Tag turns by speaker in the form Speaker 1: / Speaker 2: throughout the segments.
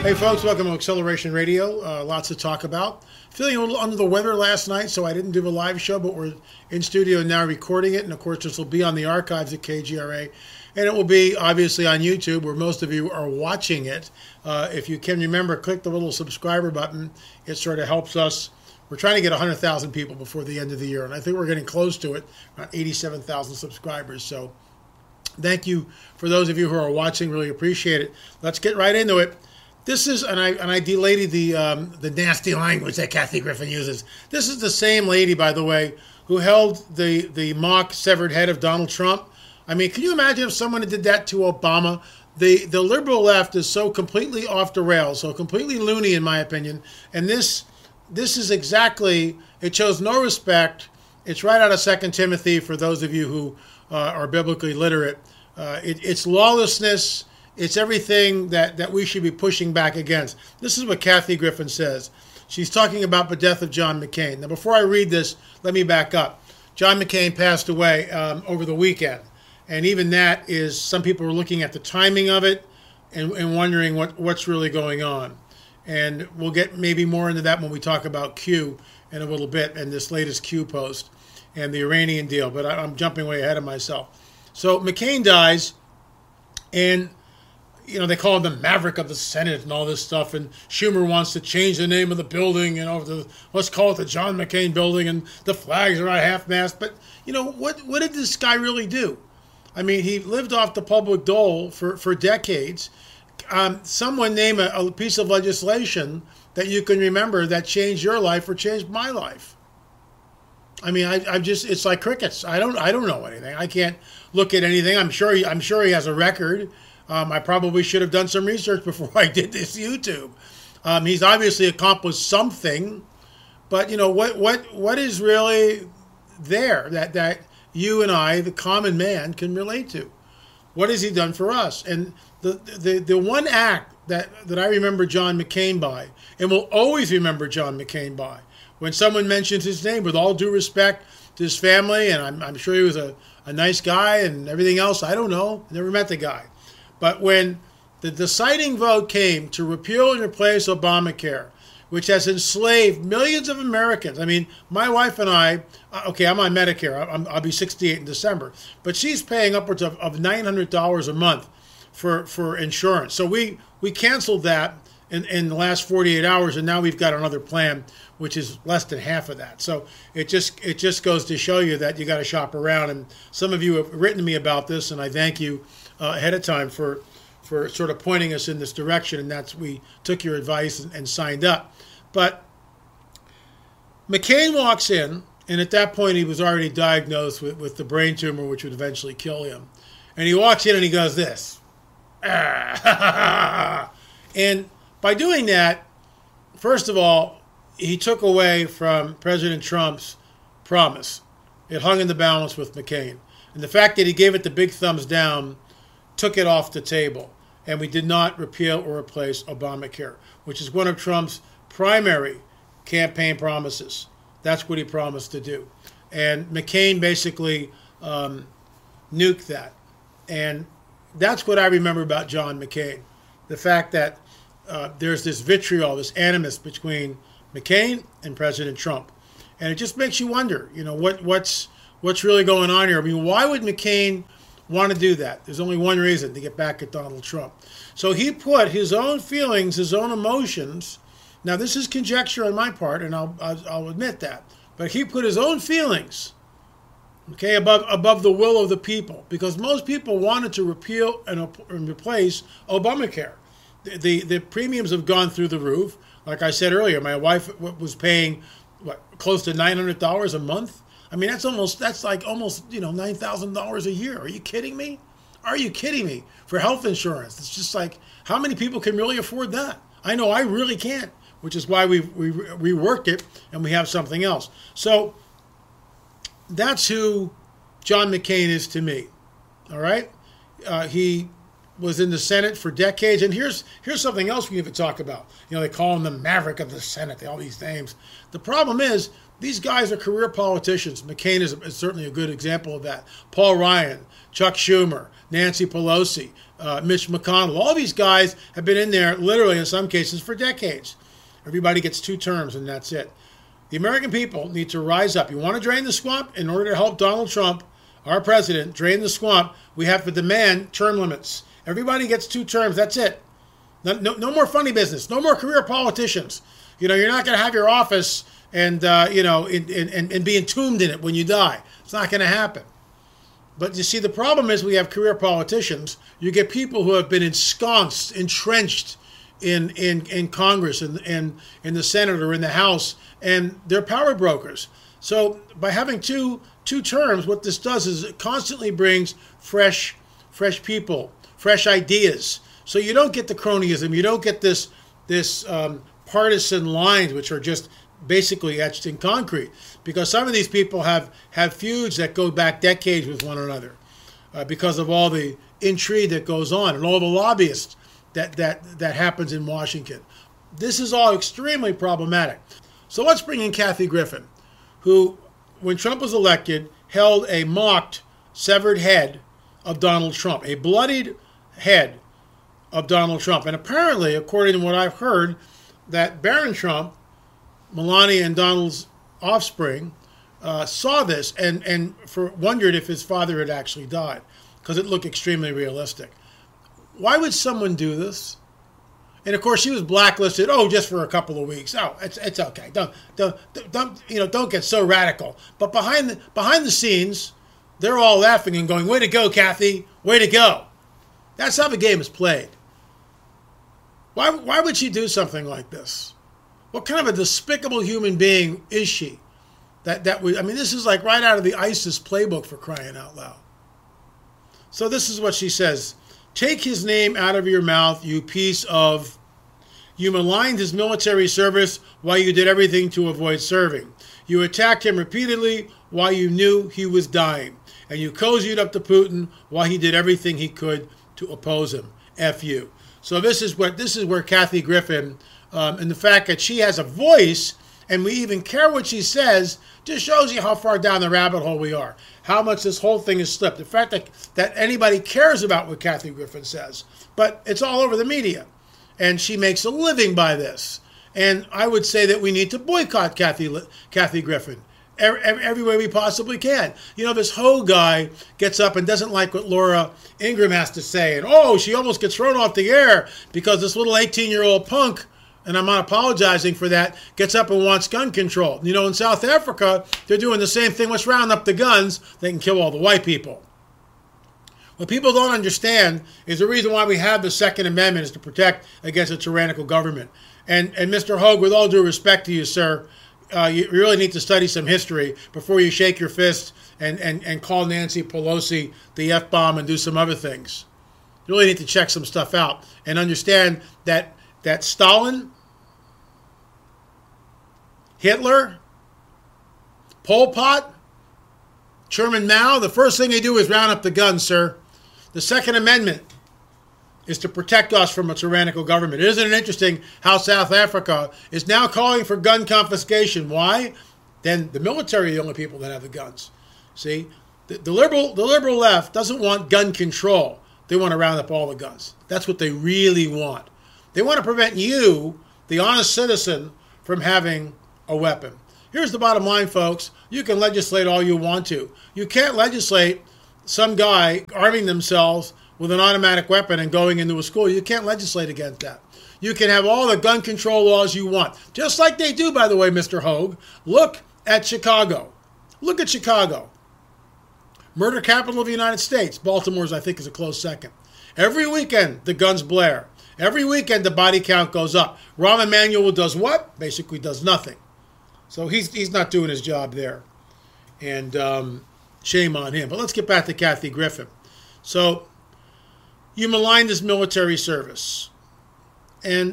Speaker 1: Hey folks, welcome to Acceleration Radio. Lots to talk about. Feeling a little under the weather last night, so I didn't do a live show, but we're in studio now recording it. And of course, this will be on the archives at KGRA. And it will be obviously on YouTube, where most of you are watching it. If you can remember, click the little subscriber button. It sort of helps us. We're trying to get 100,000 people before the end of the year, and I think we're getting close to it, around 87,000 subscribers. So thank you for those of you who are watching. Really appreciate it. Let's get right into it. This is, and I delayed the nasty language that Kathy Griffin uses. This is the same lady, by the way, who held the mock severed head of Donald Trump. I mean, can you imagine if someone did that to Obama? The liberal left is so completely off the rails, so completely loony in my opinion. And this is exactly, it shows no respect. It's right out of 2 Timothy for those of you who are biblically literate. It's lawlessness. It's everything that we should be pushing back against. This is what Kathy Griffin says. She's talking about the death of John McCain. Now, before I read this, let me back up. John McCain passed away over the weekend. And even that is, some people are looking at the timing of it and wondering what's really going on. And we'll get maybe more into that when we talk about Q in a little bit and this latest Q post and the Iranian deal. But I'm jumping way ahead of myself. So McCain dies, and they call him the maverick of the Senate and all this stuff. And Schumer wants to change the name of the building, let's call it the John McCain building, and the flags are not half-mast. But, what did this guy really do? I mean, he lived off the public dole for decades. Someone name a piece of legislation that you can remember that changed your life or changed my life. I mean, it's like crickets. I don't know anything. I can't look at anything. I'm sure he has a record. I probably should have done some research before I did this YouTube. He's obviously accomplished something, but what is really there that you and I, the common man, can relate to? What has he done for us? And the one act that I remember John McCain by, and will always remember John McCain by, when someone mentions his name, with all due respect to his family, and I'm sure he was a nice guy and everything else. I don't know. Never met the guy. But when the deciding vote came to repeal and replace Obamacare, which has enslaved millions of Americans. I mean, my wife and I, I'm on Medicare. I'll be 68 in December. But she's paying upwards of $900 a month for insurance. So we canceled that in the last 48 hours, and now we've got another plan, which is less than half of that. So it just goes to show you that you got to shop around. And some of you have written to me about this, and I thank you ahead of time for sort of pointing us in this direction, and we took your advice and signed up. But McCain walks in, and at that point he was already diagnosed with the brain tumor, which would eventually kill him. And he walks in and he goes this. And by doing that, first of all, he took away from President Trump's promise. It hung in the balance with McCain. And the fact that he gave it the big thumbs down took it off the table. And we did not repeal or replace Obamacare, which is one of Trump's primary campaign promises. That's what he promised to do. And McCain basically nuked that. And that's what I remember about John McCain. The fact that there's this vitriol, this animus between McCain and President Trump. And it just makes you wonder, what's really going on here? I mean, why would McCain want to do that? There's only one reason: to get back at Donald Trump. So he put his own feelings, his own emotions. Now, this is conjecture on my part, and I'll admit that. But he put his own feelings, above the will of the people, because most people wanted to repeal and replace Obamacare. The premiums have gone through the roof. Like I said earlier, my wife was paying close to $900 a month. I mean, that's like almost $9,000 a year. Are you kidding me? Are you kidding me? For health insurance, it's just like, how many people can really afford that? I know I really can't, which is why we reworked it and we have something else. So that's who John McCain is to me. All right, he was in the Senate for decades, and here's something else we need to talk about. They call him the maverick of the Senate. All these names. The problem is, These guys are career politicians. McCain is certainly a good example of that. Paul Ryan, Chuck Schumer, Nancy Pelosi, Mitch McConnell. All these guys have been in there literally in some cases for decades. Everybody gets 2 terms and that's it. The American people need to rise up. You want to drain the swamp? In order to help Donald Trump, our president, drain the swamp, we have to demand term limits. Everybody gets 2 terms. That's it. No more funny business. No more career politicians. You're not going to have your office and be entombed in it when you die. It's not going to happen. But you see, the problem is we have career politicians. You get people who have been ensconced, entrenched in Congress and in the Senate or in the House, and they're power brokers. So by having two terms, what this does is it constantly brings fresh people, fresh ideas. So you don't get the cronyism. You don't get this partisan lines, which are just basically etched in concrete, because some of these people have feuds that go back decades with one another because of all the intrigue that goes on and all the lobbyists that happens in Washington. This is all extremely problematic. So let's bring in Kathy Griffin, who, when Trump was elected, held a mocked, severed head of Donald Trump, a bloodied head of Donald Trump. And apparently, according to what I've heard, that Barron Trump, Melania and Donald's offspring, saw this and wondered if his father had actually died, because it looked extremely realistic. Why would someone do this? And of course, she was blacklisted. Oh, just for a couple of weeks. Oh, it's okay. Don't get so radical. But behind the scenes, they're all laughing and going, "Way to go, Kathy! Way to go!" That's how the game is played. Why would she do something like this? What kind of a despicable human being is she? This is like right out of the ISIS playbook, for crying out loud. So this is what she says. "Take his name out of your mouth, you piece of... You maligned his military service while you did everything to avoid serving. You attacked him repeatedly while you knew he was dying. And you cozied up to Putin while he did everything he could to oppose him. F you." So this is where Kathy Griffin, and the fact that she has a voice and we even care what she says, just shows you how far down the rabbit hole we are, how much this whole thing has slipped. The fact that anybody cares about what Kathy Griffin says, but it's all over the media, and she makes a living by this. And I would say that we need to boycott Kathy Griffin every way we possibly can. This Ho guy gets up and doesn't like what Laura Ingraham has to say, and she almost gets thrown off the air because this little 18-year-old punk, and I'm not apologizing for that, gets up and wants gun control. In South Africa, they're doing the same thing. Let's round up the guns. They can kill all the white people. What people don't understand is the reason why we have the Second Amendment is to protect against a tyrannical government. And Mr. Hogue, with all due respect to you, sir, you really need to study some history before you shake your fist and call Nancy Pelosi the F-bomb and do some other things. You really need to check some stuff out and understand that Stalin, Hitler, Pol Pot, Chairman Mao, the first thing they do is round up the guns, sir. The Second Amendment is to protect us from a tyrannical government. Isn't it interesting how South Africa is now calling for gun confiscation? Why? Then the military are the only people that have the guns. See, the liberal left doesn't want gun control. They want to round up all the guns. That's what they really want. They want to prevent you, the honest citizen, from having a weapon. Here's the bottom line, folks. You can legislate all you want to. You can't legislate some guy arming themselves with an automatic weapon and going into a school. You can't legislate against that. You can have all the gun control laws you want. Just like they do, by the way, Mr. Hogue. Look at Chicago. Look at Chicago. Murder capital of the United States. Baltimore's, I think, is a close second. Every weekend, the guns blare. Every weekend, the body count goes up. Rahm Emanuel does what? Basically does nothing. So he's not doing his job there. And shame on him. But let's get back to Kathy Griffin. So you maligned his military service. And,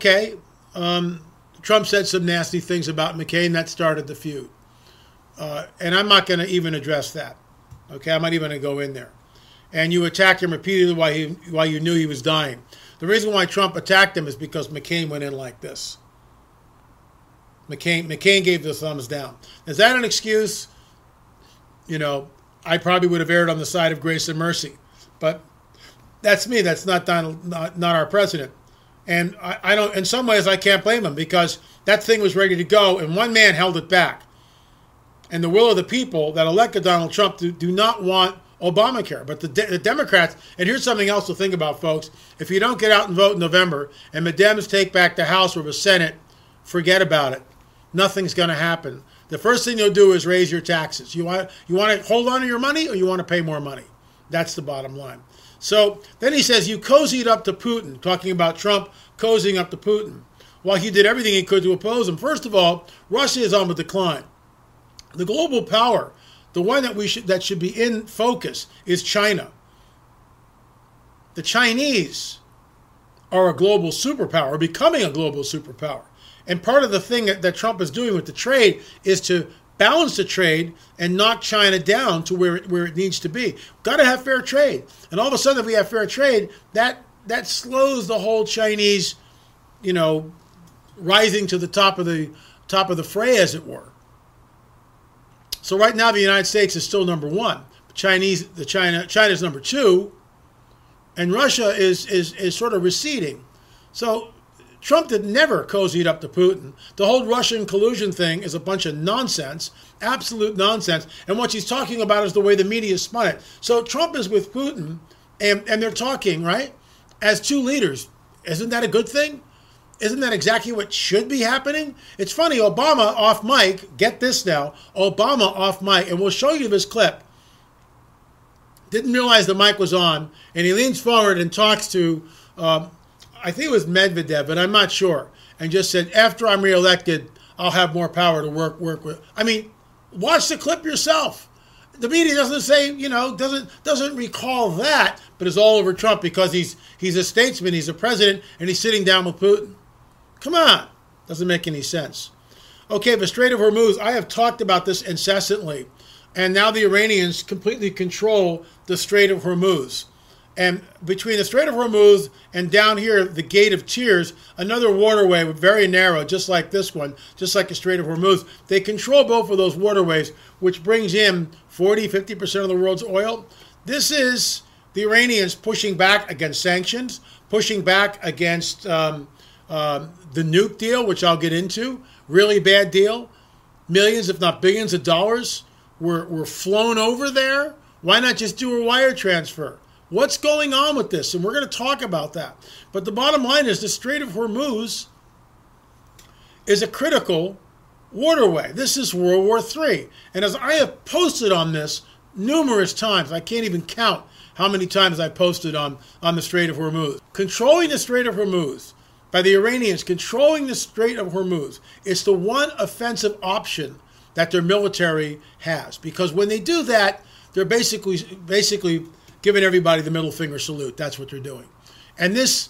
Speaker 1: Trump said some nasty things about McCain. That started the feud. And I'm not going to even address that. Okay, I'm not even going to go in there. And you attacked him repeatedly while you knew he was dying. The reason why Trump attacked him is because McCain went in like this. McCain gave the thumbs down. Is that an excuse? I probably would have erred on the side of grace and mercy. But that's me. That's not Donald, not our president. And I don't. In some ways, I can't blame him because that thing was ready to go, and one man held it back. And the will of the people that elected Donald Trump do not want Obamacare. But the Democrats, and here's something else to think about, folks. If you don't get out and vote in November, and the Dems take back the House or the Senate, forget about it. Nothing's going to happen. The first thing you'll do is raise your taxes. You want to hold on to your money, or you want to pay more money? That's the bottom line. So then he says, you cozied up to Putin, talking about Trump cozying up to Putin, while he did everything he could to oppose him. First of all, Russia is on the decline. The global power, the one that should be in focus, is China. The Chinese are a global superpower, or becoming a global superpower. And part of the thing that Trump is doing with the trade is to balance the trade and knock China down to where it needs to be. Got to have fair trade. And all of a sudden, if we have fair trade, that slows the whole Chinese, rising to the top of the fray, as it were. So right now, the United States is still number one. China's number two, and Russia is sort of receding. So Trump never cozied up to Putin. The whole Russian collusion thing is a bunch of nonsense, absolute nonsense. And what he's talking about is the way the media spun it. So Trump is with Putin, and they're talking, right, as two leaders. Isn't that a good thing? Isn't that exactly what should be happening? It's funny, Obama off mic, get this now, Obama off mic, and we'll show you this clip. Didn't realize the mic was on, and he leans forward and talks to I think it was Medvedev, but I'm not sure, and just said, after I'm reelected, I'll have more power to work with. I mean, watch the clip yourself. The media doesn't say, doesn't recall that, but it's all over Trump because he's a statesman, he's a president, and he's sitting down with Putin. Come on. Doesn't make any sense. Okay, the Strait of Hormuz, I have talked about this incessantly, and now the Iranians completely control the Strait of Hormuz. And between the Strait of Hormuz and down here, the Gate of Tears, another waterway very narrow, just like this one, just like the Strait of Hormuz, they control both of those waterways, which brings in 40-50% of the world's oil. This is the Iranians pushing back against sanctions, pushing back against the nuke deal, which I'll get into. Really bad deal. Millions, if not billions of dollars were flown over there. Why not just do a wire transfer? What's going on with this? And we're going to talk about that. But the bottom line is the Strait of Hormuz is a critical waterway. This is World War III. And as I have posted on this numerous times, I can't even count how many times I posted on the Strait of Hormuz. Controlling the Strait of Hormuz, by the Iranians controlling the Strait of Hormuz, is the one offensive option that their military has. Because when they do that, they're basically giving everybody the middle finger salute. That's what they're doing. And this,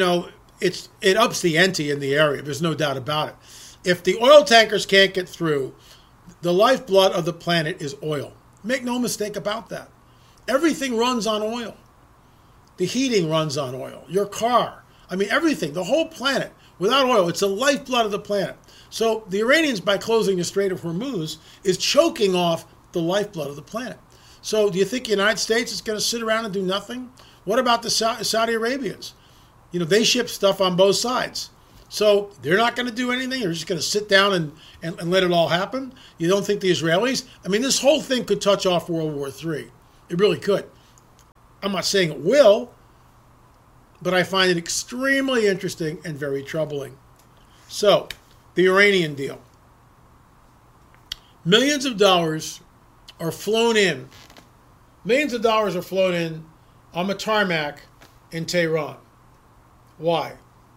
Speaker 1: it ups the ante in the area. There's no doubt about it. If the oil tankers can't get through, the lifeblood of the planet is oil. Make no mistake about that. Everything runs on oil. The heating runs on oil. Your car. Everything. The whole planet. Without oil, it's the lifeblood of the planet. So the Iranians, by closing the Strait of Hormuz, is choking off the lifeblood of the planet. So do you think the United States is going to sit around and do nothing? What about the Saudi Arabians? They ship stuff on both sides. So they're not going to do anything? They're just going to sit down and let it all happen? You don't think the Israelis? This whole thing could touch off World War III. It really could. I'm not saying it will, but I find it extremely interesting and very troubling. So, the Iranian deal. Millions of dollars are flown in. Millions of dollars are flown in on the tarmac in Tehran. Why?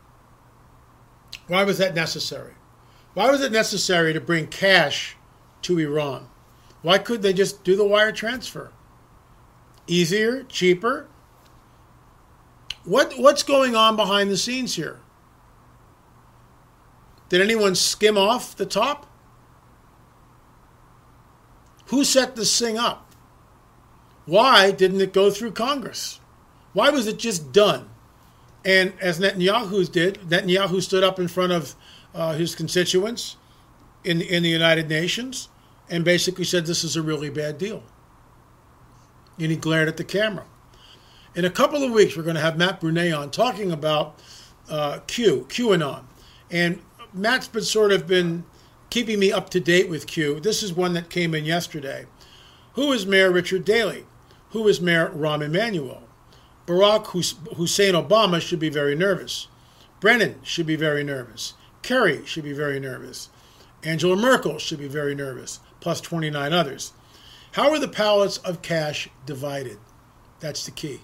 Speaker 1: Why was that necessary? Why was it necessary to bring cash to Iran? Why couldn't they just do the wire transfer? Easier, cheaper? What's going on behind the scenes here? Did anyone skim off the top? Who set this thing up? Why didn't it go through Congress? Why was it just done? And as Netanyahu did, Netanyahu stood up in front of his constituents in the United Nations and basically said this is a really bad deal. And he glared at the camera. In a couple of weeks, we're going to have Matt Brunet on talking about QAnon. And Matt's been keeping me up to date with Q. This is one that came in yesterday. Who is Mayor Richard Daley? Who is Mayor Rahm Emanuel? Barack Hussein Obama should be very nervous. Brennan should be very nervous. Kerry should be very nervous. Angela Merkel should be very nervous, plus 29 others. How are the pallets of cash divided? That's the key.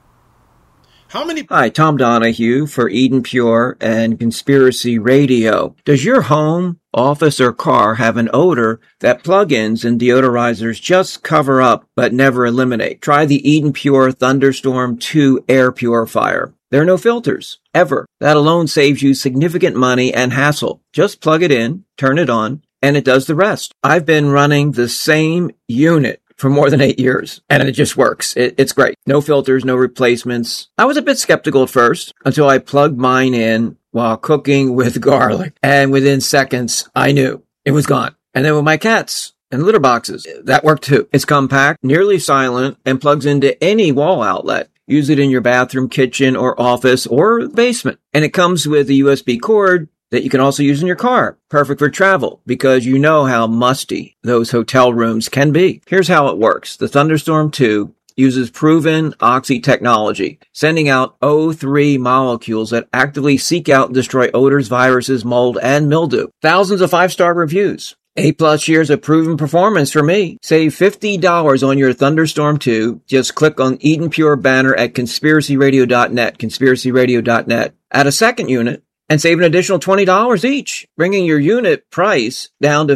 Speaker 2: Hi, Tom Donahue for Eden Pure and Conspiracy Radio. Does your home, office, or car have an odor that plug-ins and deodorizers just cover up but never eliminate? Try the Eden Pure Thunderstorm 2 air purifier. There are no filters, ever. That alone saves you significant money and hassle. Just plug it in, turn it on, and it does the rest. I've been running the same unit for more than 8 years, and it just works. It's great. No filters, no replacements. I was a bit skeptical at first until I plugged mine in while cooking with garlic, and within seconds, I knew it was gone. And then with my cats and litter boxes, that worked too. It's compact, nearly silent, and plugs into any wall outlet. Use it in your bathroom, kitchen, or office, or basement. And it comes with a USB cord that you can also use in your car. Perfect for travel, because you know how musty those hotel rooms can be. Here's how it works. The Thunderstorm 2 uses proven oxy technology, sending out O3 molecules that actively seek out and destroy odors, viruses, mold, and mildew. Thousands of 5-star reviews. 8+ years of proven performance for me. Save $50 on your Thunderstorm 2. Just click on Eden Pure banner at conspiracyradio.net, conspiracyradio.net. Add a second unit and save an additional $20 each, bringing your unit price down to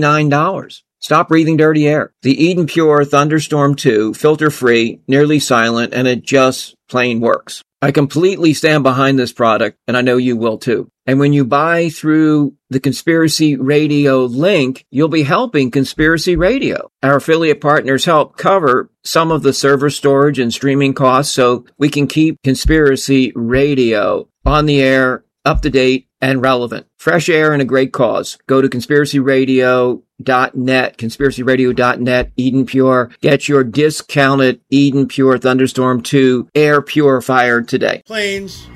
Speaker 2: $59. Stop breathing dirty air. The Eden Pure Thunderstorm 2, filter-free, nearly silent, and it just plain works. I completely stand behind this product, and I know you will too. And when you buy through the Conspiracy Radio link, you'll be helping Conspiracy Radio. Our affiliate partners help cover some of the server storage and streaming costs so we can keep Conspiracy Radio on the air, up to date, and relevant. Fresh air and a great cause. Go to conspiracyradio.net, conspiracyradio.net, Eden Pure. Get your discounted Eden Pure Thunderstorm 2 air purifier today.
Speaker 1: Planes,